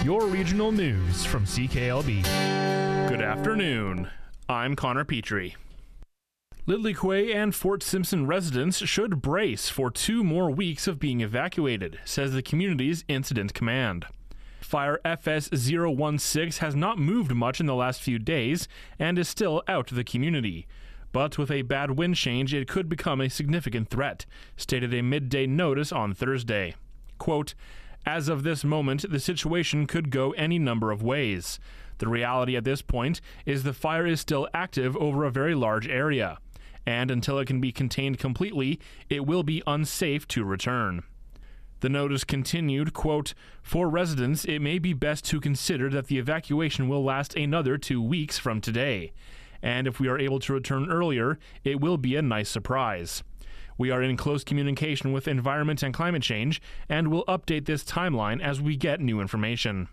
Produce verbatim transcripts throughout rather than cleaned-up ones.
your regional news from C K L B. Good afternoon. I'm Connor Petrie. Lidley-Quay and Fort Simpson residents should brace for two more weeks of being evacuated, says the community's incident command. Fire F S zero one six has not moved much in the last few days and is still out of the community. But with a bad wind change, it could become a significant threat, stated a midday notice on Thursday. Quote, "As of this moment, the situation could go any number of ways. The reality at this point is the fire is still active over a very large area, and until it can be contained completely, it will be unsafe to return." The notice continued, quote, "For residents, it may be best to consider that the evacuation will last another two weeks from today. And if we are able to return earlier, it will be a nice surprise. We are in close communication with Environment and Climate Change and will update this timeline as we get new information."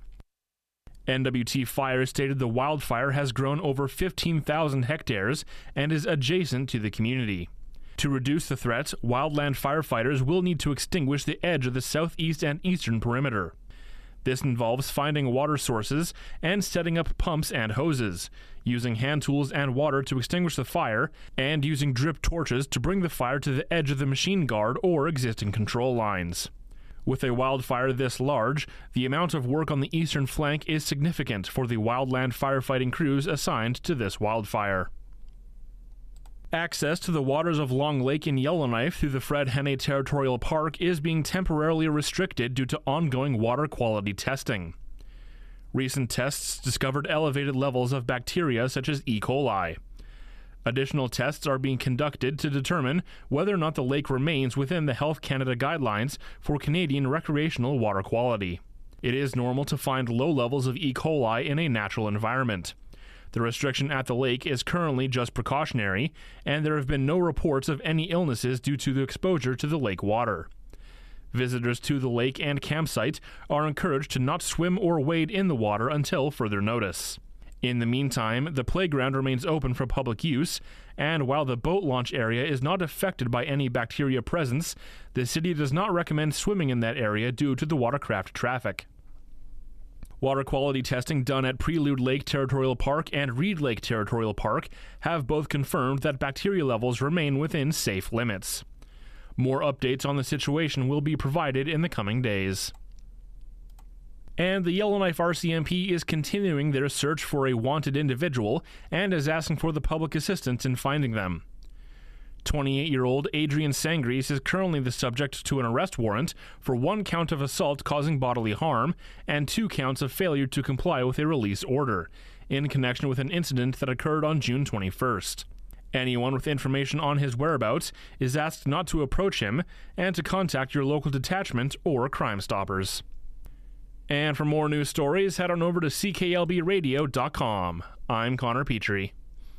N W T Fire stated the wildfire has grown over fifteen thousand hectares and is adjacent to the community. To reduce the threat, wildland firefighters will need to extinguish the edge of the southeast and eastern perimeter. This involves finding water sources and setting up pumps and hoses, using hand tools and water to extinguish the fire, and using drip torches to bring the fire to the edge of the machine guard or existing control lines. With a wildfire this large, the amount of work on the eastern flank is significant for the wildland firefighting crews assigned to this wildfire. Access to the waters of Long Lake in Yellowknife through the Fred Henne Territorial Park is being temporarily restricted due to ongoing water quality testing. Recent tests discovered elevated levels of bacteria such as E. coli. Additional tests are being conducted to determine whether or not the lake remains within the Health Canada guidelines for Canadian recreational water quality. It is normal to find low levels of E. coli in a natural environment. The restriction at the lake is currently just precautionary, and there have been no reports of any illnesses due to the exposure to the lake water. Visitors to the lake and campsite are encouraged to not swim or wade in the water until further notice. In the meantime, the playground remains open for public use, and while the boat launch area is not affected by any bacteria presence, the city does not recommend swimming in that area due to the watercraft traffic. Water quality testing done at Prelude Lake Territorial Park and Reed Lake Territorial Park have both confirmed that bacteria levels remain within safe limits. More updates on the situation will be provided in the coming days. And the Yellowknife R C M P is continuing their search for a wanted individual and is asking for the public assistance in finding them. twenty-eight-year-old Adrian Sangres is currently the subject to an arrest warrant for one count of assault causing bodily harm and two counts of failure to comply with a release order, in connection with an incident that occurred on June twenty-first. Anyone with information on his whereabouts is asked not to approach him and to contact your local detachment or Crime Stoppers. And for more news stories, head on over to C K L B radio dot com. I'm Connor Petrie.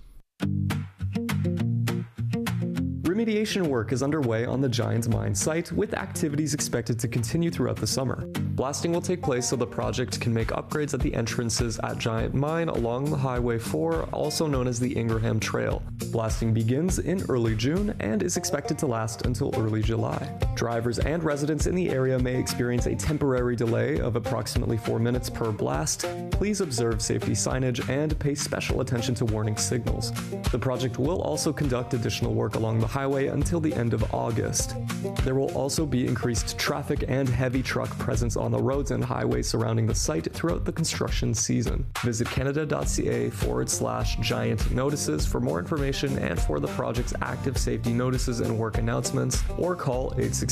Remediation work is underway on the Giant Mine site, with activities expected to continue throughout the summer. Blasting will take place so the project can make upgrades at the entrances at Giant Mine along the Highway four, also known as the Ingraham Trail. Blasting begins in early June and is expected to last until early July. Drivers and residents in the area may experience a temporary delay of approximately four minutes per blast. Please observe safety signage and pay special attention to warning signals. The project will also conduct additional work along the highway until the end of August. There will also be increased traffic and heavy truck presence on the roads and highways surrounding the site throughout the construction season. Visit canada.ca forward slash giant notices for more information and for the project's active safety notices and work announcements, or call eight six